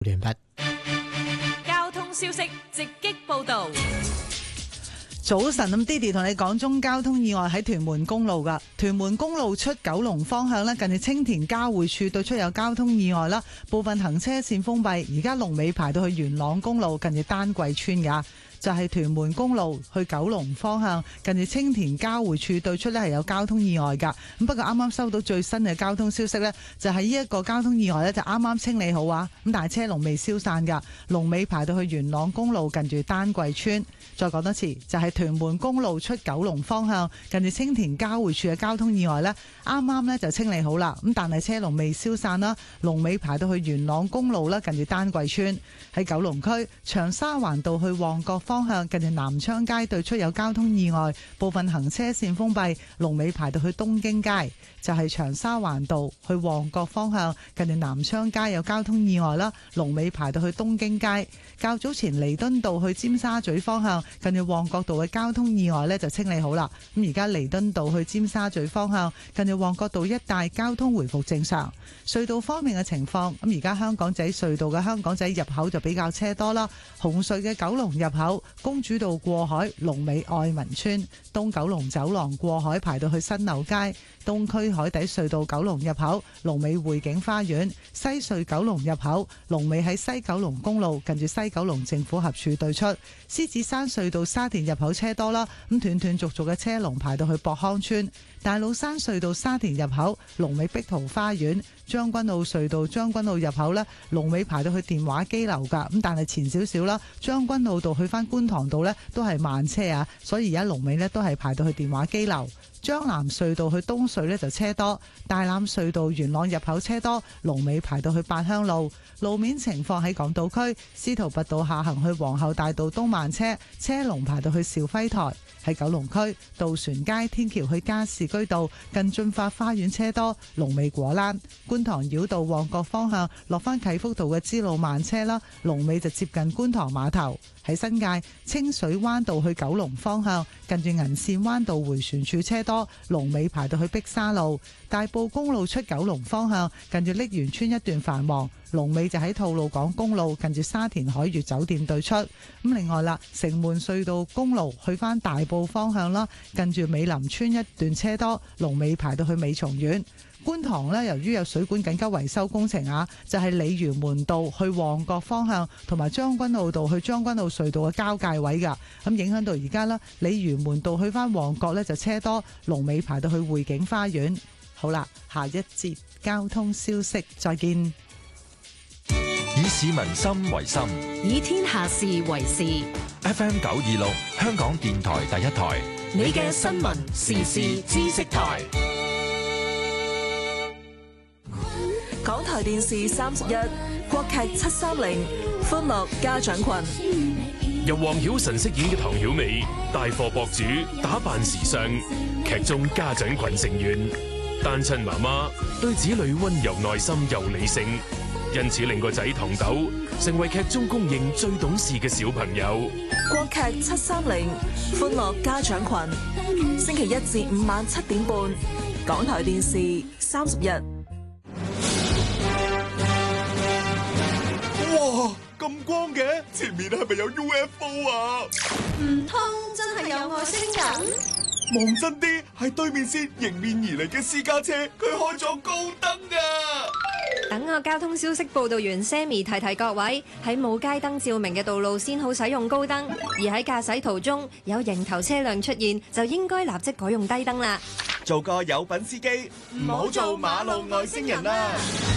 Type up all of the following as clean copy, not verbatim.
完畢。 交通消息直擊報道。 早晨，咁 Didi 同你講中交通意外喺屯門公路噶，屯門公路出九龍方向呢，近住青田交匯處對出有交通意外啦，部分行車線封閉，而家龍尾排到去元朗公路近住丹桂村噶。就係屯門公路去九龍方向，近住青田交匯處對出呢係有交通意外㗎。咁不過啱啱收到最新嘅交通消息呢，就係呢一個交通意外呢，就啱啱清理好啊。咁但係車龍未消散㗎，龍尾排到去元朗公路近住丹桂村。再講多次，就係屯門公路出九龍方向，近住青田交匯處嘅交通意外呢，啱啱呢就清理好啦。咁但係車龍未消散啦，龍尾排到去元朗公路啦，近住丹桂村。喺九龍區長沙灣道去旺角方向，近住南昌街對出有交通意外，部分行車線封閉，龍尾排到去東京街。就係長沙灣道去旺角方向，近住南昌街有交通意外啦，龍尾排到去東京街。較早前彌敦道去尖沙咀方向，近住旺角道嘅交通意外呢就清理好啦。咁而家彌敦道去尖沙咀方向，近住旺角道一帶交通回復正常。隧道方面嘅情況，咁而家香港仔隧道嘅香港仔入口就比較車多啦。紅隧嘅九龍入口，公主道過海，龍尾愛民村；東九龍走廊過海排到去新樓街。東區海底隧道九龍入口，龍尾匯景花園；西隧九龍入口，龍尾喺西九龍公路近住西九龍政府合署對出。獅子山隧道沙田入口車多啦，咁斷斷續續嘅車龍排到去博康村。大老山隧道沙田入口，龍尾碧桃花園；將軍澳隧道將軍澳入口呢，龍尾排到去電話機樓噶。咁但係前少少啦，將軍澳道去翻觀塘道呢都係慢車啊，所以而家龍尾呢都係排到去電話機樓。將南隧道去東隧呢就車多，大欖隧道元朗入口車多，龍尾排到去八鄉路。路面情況喺港島區，司徒拔道下行去皇后大道東慢車，車龍排到去兆輝台。喺九龍區，渡船街天橋去加士居道近駿發花園車多，龍尾果欄。觀塘繞道旺角方向落返啟福道嘅支路慢車啦，龍尾就接近觀塘碼頭。喺新界清水灣道去九龍方向，近住銀線灣道回旋處車多，龍尾排到去碧沙路。大埔公路出九龍方向，近住瀝源村一段繁忙，龍尾就喺吐露港公路近住沙田海悅酒店對出。咁另外啦，城門隧道公路去返大埔方向啦，近住美林村一段車多，龍尾排到去美松苑。觀塘呢，由於有水管緊急維修工程啊，就係鯉魚門道去旺角方向同埋將軍澳道去將軍澳隧道嘅交界位㗎，咁影響到而家啦，鯉魚門道去返旺角呢就車多，龍尾排到去匯景花園。好啦，下一節交通消息再見。 以市民心為心， 以天下事為事。 FM 926香港電台第一台， 你嘅新聞時事知識台。 港台電視31國劇730歡樂家長群， 由黃曉晨飾演嘅唐曉美，帶貨博主，打扮時尚，劇中家長群成員，單親媽媽對子女溫柔耐心又理性，因此令個仔唐豆成為劇中公認最懂事嘅小朋友。 國劇730歡樂家長群，星期1至5晚7點半，港台電視31。 哇，咁光嘅，前面係咪有 UFO 啊？ 唔通真係有外星人？ 望真啲，係對面線迎面而嚟嘅私家車，佢開咗高燈啊！ 等我交通消息報道員 Sammy 提提各位，喺冇街燈照明嘅道路先好使用高燈，而喺駕駛途中有迎頭車輛出現，就應該立即改用低燈啦。 做個有品司機，唔好做馬路外星人啦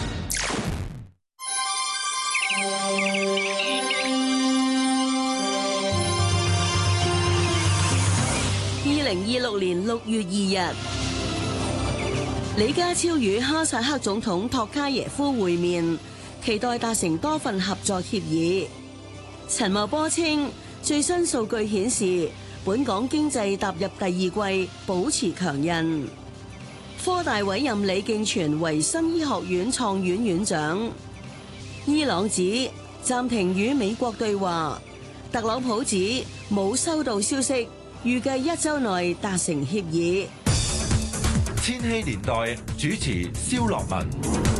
！2026年6月2日，李家超與哈薩克總統托卡耶夫會面，期待達成多份合作協議。陳茂波稱，最新數據顯示，本港經濟踏入第二季，保持強韌。科大委任李敬全為新醫學院創院院長。伊朗指暫停與美國對話，特朗普指冇收到消息，預計1週內達成協議。 千禧年代主持蕭樂文。